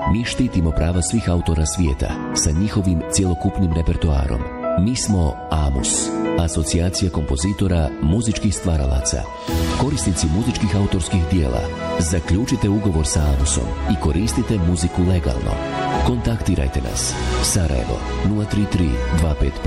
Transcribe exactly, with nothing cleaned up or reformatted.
Mi štitimo prava svih autora svijeta sa njihovim cjelokupnim repertoarom. Mi smo AMUS, Asocijacija kompozitora muzičkih stvaralaca. Korisnici muzičkih autorskih dijela, zaključite ugovor sa AMUSom i koristite muziku legalno. Kontaktirajte nas. Sarajevo nula tri tri dva pet